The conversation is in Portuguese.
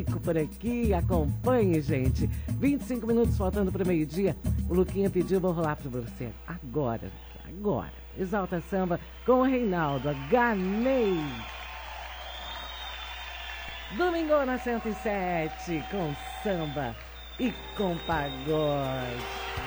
Fico por aqui, acompanhe, gente. 25 minutos faltando para o meio-dia. O Luquinha pediu, vou rolar para você. Agora. Exalta Samba com o Reinaldo. Ganhei. Domingo na 107, com samba e com pagode.